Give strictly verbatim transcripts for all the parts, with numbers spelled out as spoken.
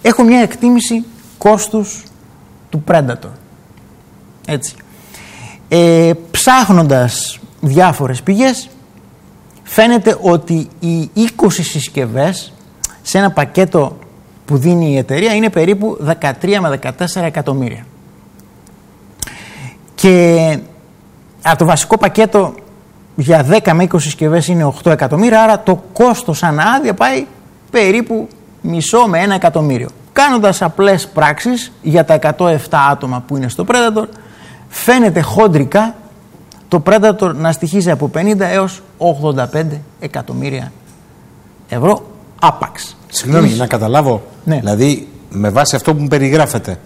Έχω μια εκτίμηση κόστους του Predator. Έτσι. Ε, ψάχνοντας διάφορες πηγές, φαίνεται ότι οι είκοσι συσκευές σε ένα πακέτο που δίνει η εταιρεία είναι περίπου δεκατρία με δεκατέσσερα εκατομμύρια. Και α, το βασικό πακέτο για δέκα με είκοσι συσκευές είναι οκτώ εκατομμύρια, άρα το κόστος ανά άδεια πάει περίπου μισό με ένα εκατομμύριο. Κάνοντας απλές πράξεις για τα εκατό επτά άτομα που είναι στο Predator, φαίνεται χοντρικά το Predator να στοιχίζει από πενήντα έως ογδόντα πέντε εκατομμύρια ευρώ άπαξ. Συγγνώμη, να καταλάβω, ναι. Δηλαδή με βάση αυτό που μου περιγράφετε,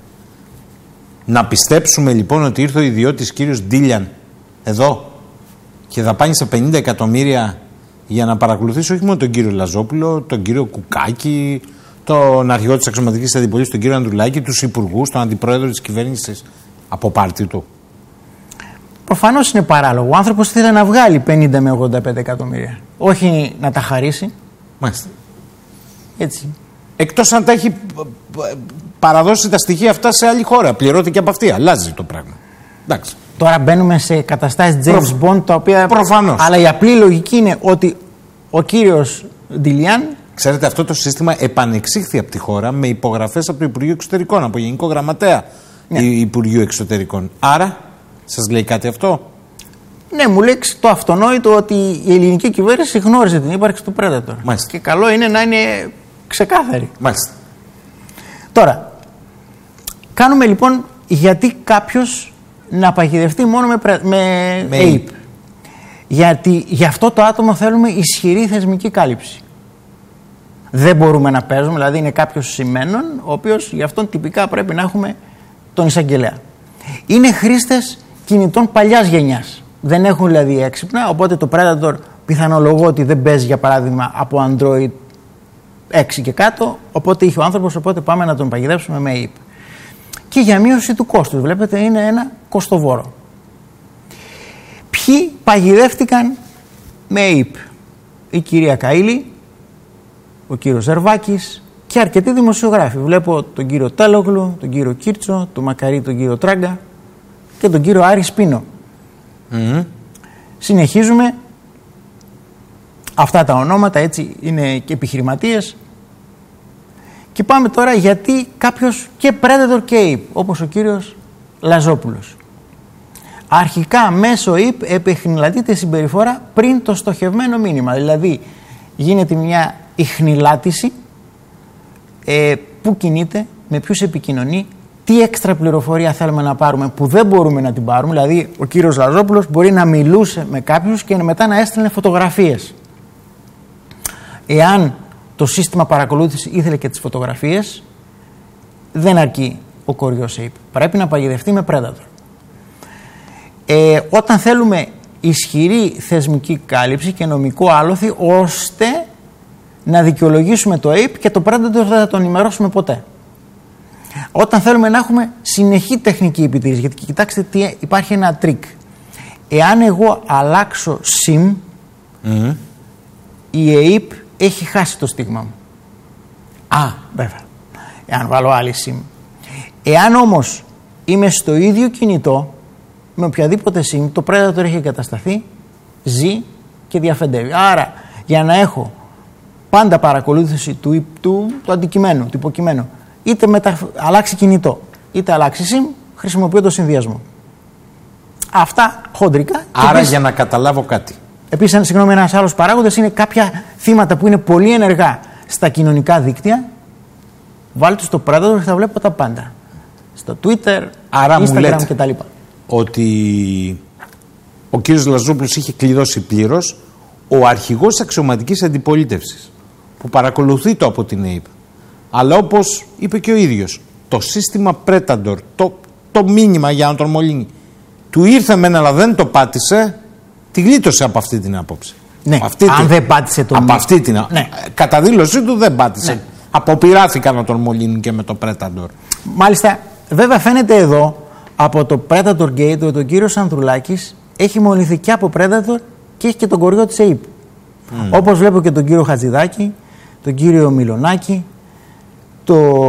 να πιστέψουμε λοιπόν ότι ήρθε ο ιδιώτης κύριος Ντίλιαν εδώ και δαπάνησε πενήντα εκατομμύρια για να παρακολουθήσει όχι μόνο τον κύριο Λαζόπουλο, τον κύριο Κουκάκη, τον αρχηγό της αξιωματικής αντιπολίτευσης, τον κύριο Ανδρουλάκη, τους υπουργούς, τον αντιπρόεδρο της κυβέρνησης από πάρτι του. Προφανώς είναι παράλογο. Ο άνθρωπος θέλει να βγάλει πενήντα με ογδόντα πέντε εκατομμύρια. Όχι να τα χαρίσει. Μάλιστα. Έτσι. Εκτός αν τα έχει παραδώσει τα στοιχεία αυτά σε άλλη χώρα. Πληρώθηκε και από αυτή. Αλλάζει το πράγμα. Εντάξει. Τώρα μπαίνουμε σε καταστάσεις James Προφ... Bond, τα οποία. Προφανώς. Αλλά η απλή λογική είναι ότι ο κύριος Ντιλιάν. Ξέρετε, αυτό το σύστημα επανεξήχθη από τη χώρα με υπογραφές από το Υπουργείο Εξωτερικών, από Γενικό Γραμματέα ναι. Υπουργείου Εξωτερικών. Άρα, σας λέει κάτι αυτό? Ναι, μου λέει το αυτονόητο ότι η ελληνική κυβέρνηση γνώριζε την ύπαρξη του Predator. Μάλιστα. Και καλό είναι να είναι ξεκάθαρη. Μάλιστα. Τώρα, κάνουμε λοιπόν γιατί κάποιος να παγιδευτεί μόνο με, με, με έιπ. Γιατί γι' αυτό το άτομο θέλουμε ισχυρή θεσμική κάλυψη. Δεν μπορούμε να παίζουμε, δηλαδή είναι κάποιος σημαίνον, ο οποίος γι' αυτόν τυπικά πρέπει να έχουμε τον εισαγγελέα. Είναι χρήστες κινητών παλιάς γενιάς. Δεν έχουν δηλαδή έξυπνα, οπότε το Predator πιθανολογώ ότι δεν παίζει για παράδειγμα από Android έξι και κάτω, οπότε είχε ο άνθρωπος, οπότε πάμε να τον παγιδεύσουμε με έιπ. Και για μείωση του κόστους, βλέπετε είναι ένα κοστοβόρο. Ποιοι παγιδεύτηκαν με έιπ? Η κυρία Καΐλη, ο κύριος Ζερβάκης και αρκετοί δημοσιογράφοι. Βλέπω τον κύριο Τέλογλου, τον κύριο Κίρτσο, τον Μακαρί, τον κύριο Τράγκα και τον κύριο Άρη Σπίνο. Mm-hmm. Συνεχίζουμε. Αυτά τα ονόματα έτσι είναι και επιχειρηματίες. Και πάμε τώρα γιατί κάποιος και Predator και έιπ, όπως ο κύριος Λαζόπουλος. Αρχικά μέσω έιπ επεχνηλατείται συμπεριφορά πριν το στοχευμένο μήνυμα. Δηλαδή γίνεται μια ιχνηλάτηση ε, που κινείται, με ποιους επικοινωνεί, τι έξτρα πληροφορία θέλουμε να πάρουμε που δεν μπορούμε να την πάρουμε. Δηλαδή ο κύριος Λαζόπουλος μπορεί να μιλούσε με κάποιους και μετά να έστελνε φωτογραφίες. Εάν το σύστημα παρακολούθηση ήθελε και τις φωτογραφίες, δεν αρκεί ο κοριός έιπ. Πρέπει να παγιδευτεί με Predator. Ε, όταν θέλουμε ισχυρή θεσμική κάλυψη και νομικό άλοθη, ώστε να δικαιολογήσουμε το έιπ και το Predator δεν θα τον ενημερώσουμε ποτέ. Όταν θέλουμε να έχουμε συνεχή τεχνική επιτήρηση, γιατί κοιτάξτε τι, υπάρχει ένα τρίκ. Εάν εγώ αλλάξω SIM, mm-hmm. η έιπ έχει χάσει το στίγμα μου. Α, βέβαια. Εάν βάλω άλλη SIM. Εάν όμως είμαι στο ίδιο κινητό, με οποιαδήποτε SIM, το Predator έχει εγκατασταθεί, ζει και διαφεντεύει. Άρα, για να έχω πάντα παρακολούθηση του, του, του αντικειμένου, του υποκειμένου, είτε μετα... αλλάξει κινητό, είτε αλλάξει SIM, χρησιμοποιώ το συνδυασμό. Αυτά χοντρικά. Άρα, επίσης, για να καταλάβω κάτι. Επίσης, συγγνώμη, ένας άλλος παράγοντας είναι κάποια θύματα που είναι πολύ ενεργά στα κοινωνικά δίκτυα. Βάλτε στο Predator και θα βλέπω τα πάντα. Στο Twitter, άρα Instagram κτλ. Ότι ο κύριος Λαζόπουλος είχε κλειδώσει πλήρως ο αρχηγός αξιωματικής αντιπολίτευσης που παρακολουθεί το από την έιπ. Αλλά όπως είπε και ο ίδιος, το σύστημα Predator, το, το μήνυμα για να τον μολύνει, του ήρθε μεν αλλά δεν το πάτησε, τη γλίτωσε από αυτή την άποψη. Ναι, αυτή αν την, δεν πάτησε το από αυτή την ναι. Κατά δήλωσή του δεν πάτησε. Ναι. Αποπειράθηκαν να τον μολύνουν και με το Predator. Μάλιστα, βέβαια φαίνεται εδώ από το Predator Gate ότι ο κύριος Ανδρουλάκης έχει μολυνθεί και από Predator και έχει και τον κοριό της έιπ. Mm. Όπως βλέπω και τον κύριο Χατζηδάκη, τον κύριο Μιλονάκη, το